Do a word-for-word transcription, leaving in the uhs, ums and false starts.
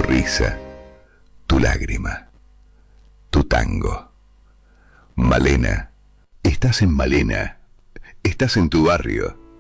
tu risa, tu lágrima, tu tango. Malena, estás en Malena, estás en tu barrio.